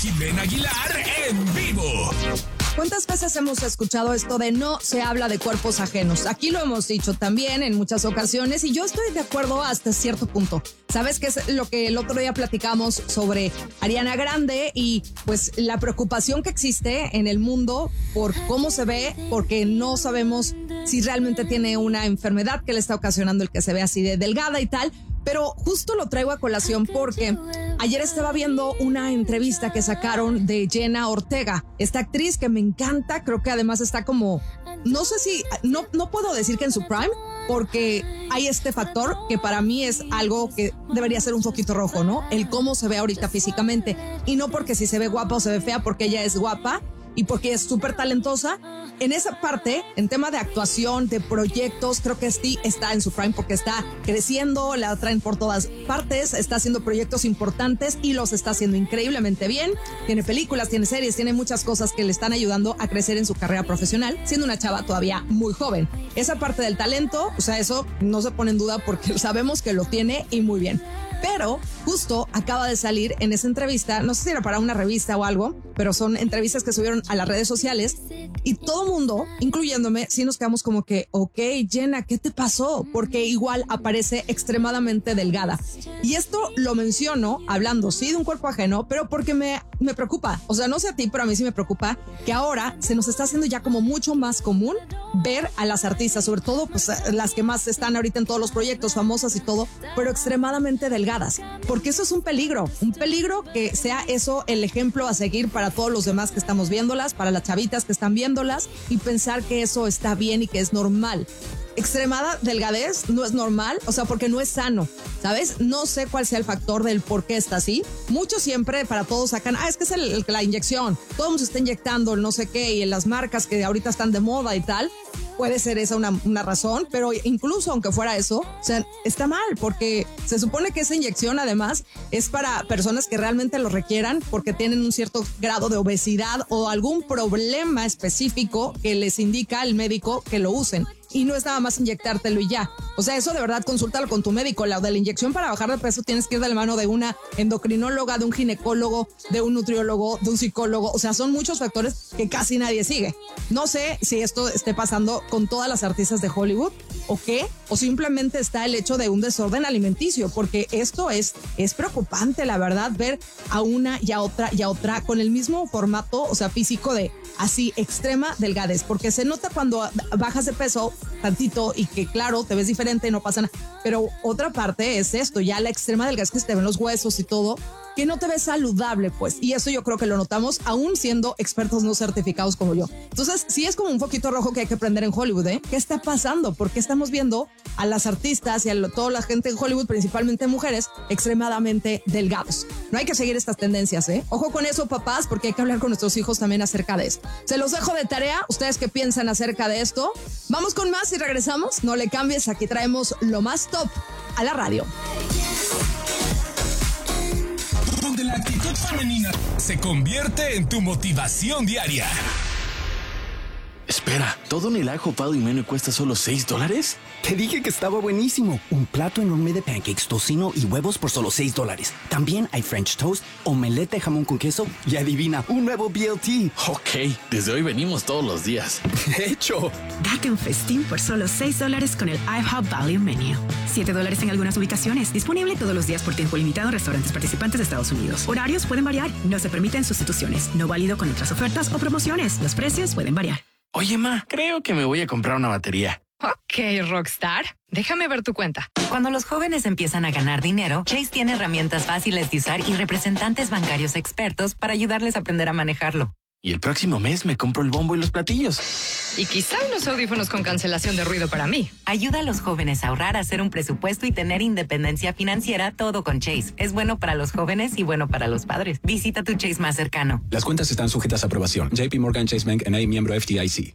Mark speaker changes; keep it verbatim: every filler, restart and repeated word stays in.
Speaker 1: Jimena Aguilar en vivo.
Speaker 2: ¿Cuántas veces hemos escuchado esto de no se habla de cuerpos ajenos? Aquí lo hemos dicho también en muchas ocasiones y yo estoy de acuerdo hasta cierto punto. ¿Sabes qué es lo que el otro día platicamos sobre Ariana Grande y pues la preocupación que existe en el mundo por cómo se ve, porque no sabemos si realmente tiene una enfermedad que le está ocasionando el que se ve así de delgada y tal? Pero justo lo traigo a colación porque ayer estaba viendo una entrevista que sacaron de Jenna Ortega, esta actriz que me encanta, creo que además está como, no sé si, no, no puedo decir que en su prime, porque hay este factor que para mí es algo que debería ser un foquito rojo, ¿no? El cómo se ve ahorita físicamente, y no porque si se ve guapa o se ve fea, porque ella es guapa y porque es súper talentosa. En esa parte, en tema de actuación, de proyectos, creo que sí está en su prime porque está creciendo, la traen por todas partes, está haciendo proyectos importantes y los está haciendo increíblemente bien. Tiene películas, tiene series, tiene muchas cosas que le están ayudando a crecer en su carrera profesional, siendo una chava todavía muy joven. Esa parte del talento, o sea, eso no se pone en duda porque sabemos que lo tiene y muy bien. Pero justo acaba de salir en esa entrevista, no sé si era para una revista o algo, pero son entrevistas que subieron a las redes sociales y todo mundo, incluyéndome, sí nos quedamos como que, ok, Jenna, ¿qué te pasó? Porque igual aparece extremadamente delgada. Y esto lo menciono hablando, sí, de un cuerpo ajeno, pero porque me, me preocupa. O sea, no sé a ti, pero a mí sí me preocupa que ahora se nos está haciendo ya como mucho más común ver a las artistas, sobre todo pues las que más están ahorita en todos los proyectos, famosas y todo, pero extremadamente delgadas. Porque eso es un peligro, un peligro que sea eso el ejemplo a seguir para todos los demás que estamos viéndolas, para las chavitas que están viéndolas y pensar que eso está bien y que es normal. Extremada delgadez no es normal, o sea, porque no es sano, ¿sabes? No sé cuál sea el factor del por qué está así. Muchos siempre para todos sacan, ah, es que es el, el, la inyección, todo el mundo se está inyectando el no sé qué y en las marcas que ahorita están de moda y tal. Puede ser esa una, una razón, pero incluso aunque fuera eso, o sea, está mal porque se supone que esa inyección además es para personas que realmente lo requieran porque tienen un cierto grado de obesidad o algún problema específico que les indica el médico que lo usen. Y no es nada más inyectártelo y ya. O sea, eso de verdad consúltalo con tu médico. La de la inyección para bajar de peso tienes que ir de la mano de una endocrinóloga, de un ginecólogo, de un nutriólogo, de un psicólogo. O sea, son muchos factores que casi nadie sigue. No sé si esto esté pasando con todas las artistas de Hollywood o qué, o simplemente está el hecho de un desorden alimenticio, porque esto es, es preocupante, la verdad, ver a una y a otra y a otra con el mismo formato, o sea, físico de así extrema delgadez, porque se nota cuando bajas de peso tantito y que claro, te ves diferente, no pasa nada, pero otra parte es esto, ya la extrema delgadez que se te ven los huesos y todo, que no te ves saludable, pues, y eso yo creo que lo notamos aún siendo expertos no certificados como yo. Entonces, sí es como un poquito rojo que hay que aprender en Hollywood, ¿eh? ¿Qué está pasando? ¿Por qué estamos viendo a las artistas y a lo, toda la gente en Hollywood, principalmente mujeres, extremadamente delgados? No hay que seguir estas tendencias, ¿eh? Ojo con eso, papás, porque hay que hablar con nuestros hijos también acerca de esto. Se los dejo de tarea. ¿Ustedes qué piensan acerca de esto? Vamos con más y regresamos. No le cambies, aquí traemos lo más top a la radio.
Speaker 1: Donde la actitud femenina se convierte en tu motivación diaria.
Speaker 3: Espera, ¿todo en el IHOP y menú cuesta solo seis dólares?
Speaker 4: Te dije que estaba buenísimo. Un plato enorme de pancakes, tocino y huevos por solo seis dólares. También hay French toast, omelette de jamón con queso y adivina, un nuevo B L T.
Speaker 3: Ok, desde hoy venimos todos los días.
Speaker 4: De hecho.
Speaker 5: Date un festín por solo seis dólares con el IHOP Value Menu. siete dólares en algunas ubicaciones. Disponible todos los días por tiempo limitado en restaurantes participantes de Estados Unidos. Horarios pueden variar. No se permiten sustituciones. No válido con otras ofertas o promociones. Los precios pueden variar.
Speaker 3: Oye, ma, creo que me voy a comprar una batería.
Speaker 6: Ok, Rockstar. Déjame ver tu cuenta.
Speaker 7: Cuando los jóvenes empiezan a ganar dinero, Chase tiene herramientas fáciles de usar y representantes bancarios expertos para ayudarles a aprender a manejarlo.
Speaker 3: Y el próximo mes me compro el bombo y los platillos.
Speaker 6: Y quizá unos audífonos con cancelación de ruido para mí.
Speaker 7: Ayuda a los jóvenes a ahorrar, hacer un presupuesto y tener independencia financiera, todo con Chase. Es bueno para los jóvenes y bueno para los padres. Visita tu Chase más cercano.
Speaker 8: Las cuentas están sujetas a aprobación. J P Morgan Chase Bank N A, miembro F D I C.